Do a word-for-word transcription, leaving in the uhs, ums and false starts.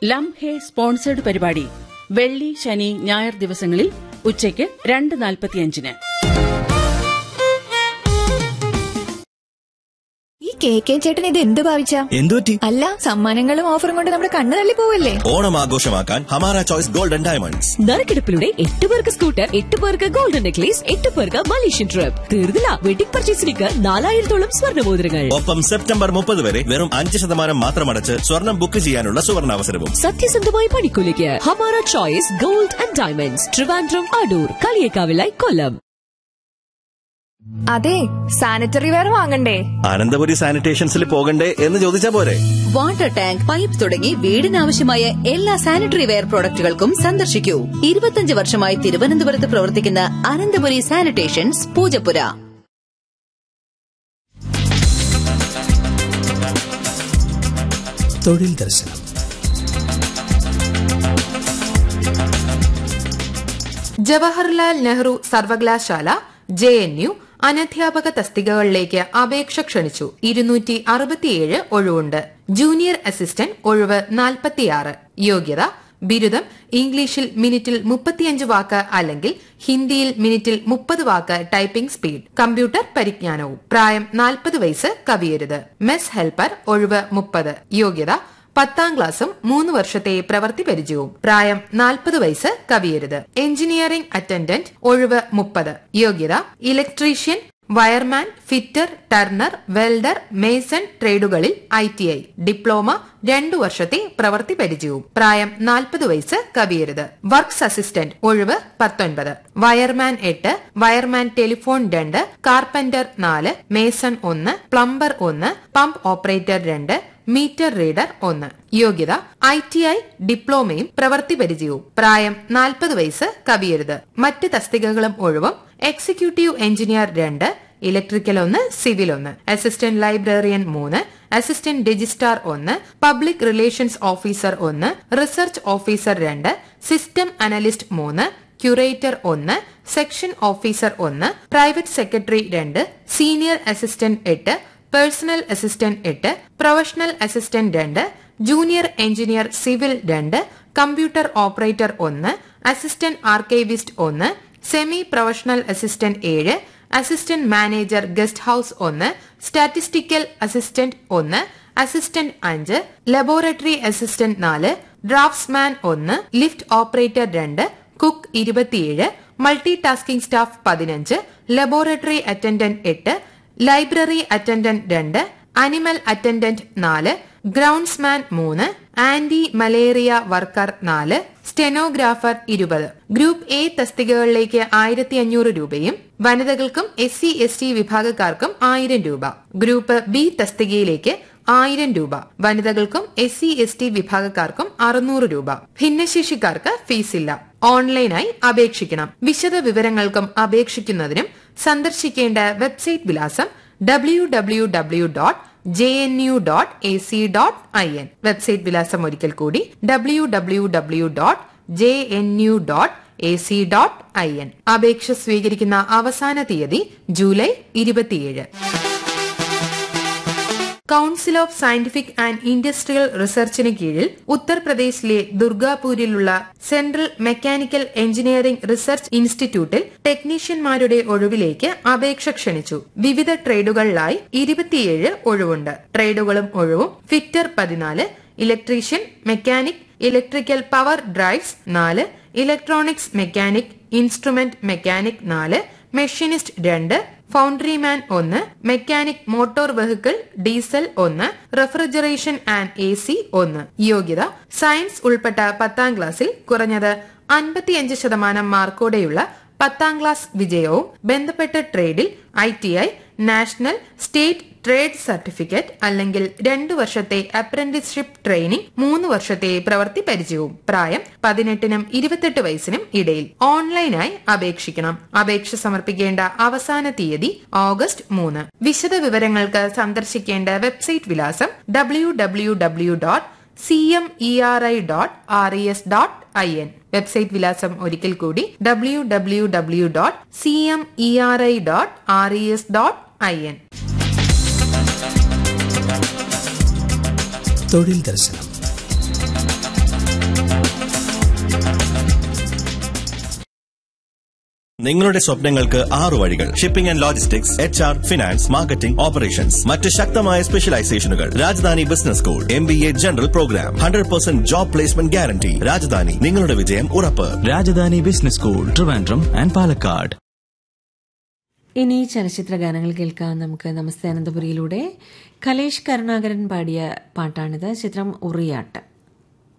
ലംഹെ sponsored പരിപാടി വെള്ളി, ശനി, ഞായർ ദിവസങ്ങളിൽ ഉച്ചയ്ക്ക് രണ്ട് നാൽപ്പത്തിയഞ്ചിന്. ഈ കെ കെ ചേട്ടൻ ഇത് എന്ത് ഭാവിച്ച? എന്തുപറ്റി? അല്ല, സമ്മാനങ്ങളും ഓഫറും കൊണ്ട് നമ്മുടെ കണ്ണ് തള്ളി പോവല്ലേ? ഓണം ആഘോഷമാക്കാൻ ഹമാര ചോയ്സ് ഗോൾഡൻ ഡയമണ്ട്സ്. നറുക്കെടുപ്പിലൂടെ എട്ട് പേർക്ക് സ്കൂട്ടർ, എട്ട് പേർക്ക് ഗോൾഡൻ നെക്ലേസ്, എട്ട് പേർക്ക് മലേഷ്യൻ ട്രിപ്പ്. തീർന്നില്ല, വെഡിംഗ് പർച്ചേസിലേക്ക് നാലായിരത്തോളം സ്വർണ്ണമോതിരങ്ങൾ. ഒപ്പം സെപ്റ്റംബർ മുപ്പത് വരെ വെറും അഞ്ച് ശതമാനം മാത്രമടച്ച് സ്വർണം ബുക്ക് ചെയ്യാനുള്ള സുവർണാവസരവും. സത്യസന്ധമായ പണിക്കൂലിക്ക് Hamara choice gold and diamonds, Trivandrum, Adoor, കളിയേക്കാവിലായി, കൊല്ലം. അതെ, സാനിറ്ററി വെയർ വാങ്ങണ്ടേ? അനന്തപുരി സാനിറ്റേഷൻസിൽ പോകണ്ടേ എന്ന് ചോദിച്ചാ പോരെ? വാട്ടർ ടാങ്ക്, പൈപ്പ് തുടങ്ങി വീടിനാവശ്യമായ എല്ലാ സാനിറ്ററി വെയർ പ്രോഡക്റ്റുകൾക്കും സന്ദർശിക്കൂ. ഇരുപത്തിയഞ്ച് വർഷമായി തിരുവനന്തപുരത്ത് പ്രവർത്തിക്കുന്ന അനന്തപുരി സാനിറ്റേഷൻസ്, പൂജപ്പുര. തൊഴിൽ ദർശനം. ജവഹർലാൽ നെഹ്റു സർവകലാശാല ജെ എൻ യു അനധ്യാപക തസ്തികകളിലേക്ക് അപേക്ഷ ക്ഷണിച്ചു. ഇരുന്നൂറ്റി അറുപത്തിയേഴ് ഒഴിവുണ്ട്. ജൂനിയർ അസിസ്റ്റന്റ് ഒഴിവ് നാൽപ്പത്തിയാറ്. യോഗ്യത ബിരുദം, ഇംഗ്ലീഷിൽ മിനിറ്റിൽ മുപ്പത്തിയഞ്ച് വാക്ക് അല്ലെങ്കിൽ ഹിന്ദിയിൽ മിനിറ്റിൽ മുപ്പത് വാക്ക് ടൈപ്പിംഗ് സ്പീഡ്, കമ്പ്യൂട്ടർ പരിജ്ഞാനവും. പ്രായം നാൽപ്പത് വയസ്സ് കവിയരുത്. മെസ് ഹെൽപ്പർ ഒഴിവ് മുപ്പത്. യോഗ്യത പത്താം ക്ലാസും മൂന്ന് വർഷത്തെ പ്രവൃത്തി പരിചയവും. പ്രായം നാൽപ്പത് വയസ്സ് കവിയരുത്. എഞ്ചിനീയറിംഗ് അറ്റൻഡന്റ് ഒഴിവ് മുപ്പത്. യോഗ്യത electrician, wireman, fitter, Turner, welder, Mason ട്രേഡുകളിൽ I T I, diploma, രണ്ടു വർഷത്തെ പ്രവൃത്തി പരിചയവും. പ്രായം നാൽപ്പത് വയസ്സ് കവിയരുത്. വർക്ക്സ് അസിസ്റ്റന്റ് ഒഴിവ് പത്തൊൻപത്. വയർമാൻ എട്ട്, വയർമാൻ ടെലിഫോൺ രണ്ട്, കാർപ്പന്റർ നാല്, മേസൺ ഒന്ന്, പ്ലംബർ ഒന്ന്, പമ്പ് ഓപ്പറേറ്റർ രണ്ട്, മീറ്റർ റീഡർ ഒന്ന്. യോഗ്യത ഐ ടി ഐ, ഡിപ്ലോമയും പ്രവൃത്തി പരിചയവും. പ്രായം നാൽപ്പത് വയസ്സ് കവിയരുത്. മറ്റ് തസ്തികകളും ഒഴിവും എക്സിക്യൂട്ടീവ് എഞ്ചിനീയർ രണ്ട്, ഇലക്ട്രിക്കൽ ഒന്ന്, സിവിൽ ഒന്ന്, അസിസ്റ്റന്റ് ലൈബ്രറിയൻ മൂന്ന്, അസിസ്റ്റന്റ് രജിസ്ട്രാർ ഒന്ന്, പബ്ലിക് റിലേഷൻസ് ഓഫീസർ ഒന്ന്, റിസർച്ച് ഓഫീസർ രണ്ട്, സിസ്റ്റം അനലിസ്റ്റ് മൂന്ന്, ക്യൂറേറ്റർ ഒന്ന്, സെക്ഷൻ ഓഫീസർ ഒന്ന്, പ്രൈവറ്റ് സെക്രട്ടറി രണ്ട്, സീനിയർ അസിസ്റ്റന്റ് എട്ട്, പേഴ്സണൽ അസിസ്റ്റന്റ് എട്ട്, പ്രൊഫഷണൽ അസിസ്റ്റന്റ് രണ്ട്, ജൂനിയർ എഞ്ചിനീയർ സിവിൽ രണ്ട്, കമ്പ്യൂട്ടർ ഓപ്പറേറ്റർ ഒന്ന്, അസിസ്റ്റന്റ് ആർക്കൈവിസ്റ്റ് ഒന്ന്, സെമി പ്രൊഫഷണൽ അസിസ്റ്റന്റ് ഏഴ്, അസിസ്റ്റന്റ് മാനേജർ ഗസ്റ്റ് ഹൌസ് ഒന്ന്, സ്റ്റാറ്റിസ്റ്റിക്കൽ അസിസ്റ്റന്റ് ഒന്ന്, അസിസ്റ്റന്റ് അഞ്ച്, ലബോറട്ടറി അസിസ്റ്റന്റ് നാല്, ഡ്രാഫ്റ്റ്സ്മാൻ ഒന്ന്, ലിഫ്റ്റ് ഓപ്പറേറ്റർ രണ്ട്, കുക്ക് ഇരുപത്തിയേഴ്, മൾട്ടി ടാസ്കിംഗ് സ്റ്റാഫ് പതിനഞ്ച്, ലബോറട്ടറി അറ്റൻഡന്റ് എട്ട്, ലൈബ്രറി അറ്റൻഡന്റ് രണ്ട്, അനിമൽ അറ്റൻഡന്റ് നാല്, ഗ്രൗണ്ട്സ്മാൻ മൂന്ന്, ആന്റി മലേറിയ വർക്കർ നാല്, സ്റ്റെനോഗ്രാഫർ ഇരുപത്. ഗ്രൂപ്പ് എ തസ്തികകളിലേക്ക് ആയിരത്തി അഞ്ഞൂറ് രൂപയും വനിതകൾക്കും എസ് സി എസ് ടി വിഭാഗക്കാർക്കും ആയിരം രൂപ. ഗ്രൂപ്പ് ബി തസ്തികയിലേക്ക് ആയിരം രൂപ, വനിതകൾക്കും എസ് സി എസ് ടി വിഭാഗക്കാർക്കും അറുന്നൂറ് രൂപ. ഭിന്നശേഷിക്കാർക്ക് ഫീസില്ല. ഓൺലൈനായി അപേക്ഷിക്കണം. വിശദ വിവരങ്ങൾക്കും അപേക്ഷിക്കുന്നതിനും സന്ദർശിക്കേണ്ട വെബ്സൈറ്റ് വിലാസം W W W dot J N U dot A C dot I N. Website വിലാസം ഒരിക്കൽ കൂടി W W W dot J N U dot A C dot I N. അപേക്ഷ സ്വീകരിക്കുന്ന അവസാന തീയതി ജൂലൈ ഇരുപത്തിയേഴ്. Council of scientific and industrial റിസർച്ചിന് കീഴിൽ ഉത്തർപ്രദേശിലെ ദുർഗാപൂരിലുള്ള സെൻട്രൽ മെക്കാനിക്കൽ എഞ്ചിനീയറിംഗ് റിസർച്ച് ഇൻസ്റ്റിറ്റ്യൂട്ടിൽ ടെക്നീഷ്യന്മാരുടെ ഒഴിവിലേക്ക് അപേക്ഷ ക്ഷണിച്ചു. വിവിധ ട്രേഡുകളിലായി ഇരുപത്തിയേഴ് ഒഴിവുണ്ട്. ട്രേഡുകളും ഒഴിവും ഫിറ്റർ പതിനാല്, electrician, mechanic, electrical power drives നാല്, ഇലക്ട്രോണിക്സ് മെക്കാനിക്, ഇൻസ്ട്രുമെന്റ് മെക്കാനിക് നാല്, മെഷീനിസ്റ്റ് രണ്ട്, ഫൗണ്ടറിമാൻ ഒന്ന്, മെക്കാനിക് മോട്ടോർ വെഹിക്കിൾ ഡീസൽ ഒന്ന്, റെഫ്രിജറേഷൻ ആൻഡ് എ സി ഒന്ന്. യോഗ്യത സയൻസ് ഉൾപ്പെട്ട പത്താം ക്ലാസ്സിൽ കുറഞ്ഞത് അൻപത്തിയഞ്ച് ശതമാനം മാർക്കോടെയുള്ള പത്താം ക്ലാസ് വിജയവും ബന്ധപ്പെട്ട ട്രേഡിൽ I T I, national, state trade certificate അല്ലെങ്കിൽ രണ്ടു വർഷത്തെ അപ്രന്റീസ്ഷിപ്പ് ട്രെയിനിംഗ്, മൂന്ന് വർഷത്തെ പ്രവൃത്തി പരിചയവും. പ്രായം പതിനെട്ടിനും ഇരുപത്തെട്ട് വയസ്സിനും ഇടയിൽ. ഓൺലൈനായി അപേക്ഷിക്കണം. അപേക്ഷ സമർപ്പിക്കേണ്ട അവസാന തീയതി ഓഗസ്റ്റ് മൂന്ന്. വിശദ വിവരങ്ങൾക്ക് സന്ദർശിക്കേണ്ട വെബ്സൈറ്റ് വിലാസം W W W dot C M E R I dot R E S dot I N. Website വിലാസം ഒരിക്കൽ കൂടി W W W dot C M E R I dot R E S dot I N. തൊഴിൽ ദർശനം. നിങ്ങളുടെ സ്വപ്നങ്ങൾക്ക് ആറു വഴികൾ. Shipping and logistics, H R, finance, marketing, operations. മറ്റ് ശക്തമായ സ്പെഷ്യലൈസേഷനുകൾ. Rajdhani business school, M B A general programme, hundred percent job placement guarantee. Rajdhani, നിങ്ങളുടെ വിജയം ഉറപ്പ്. Rajdhani business school, Trivandrum and Palakkad. ഇനി ചലച്ചിത്ര ഗാനങ്ങൾ കേൾക്കാം നമുക്ക്. നമസ്തേ അനന്തപുരിയിലൂടെ കലേഷ് കരുണാകരൻ പാടിയ പാട്ടാണിത്. ചിത്രം ഉറിയാട്ട്.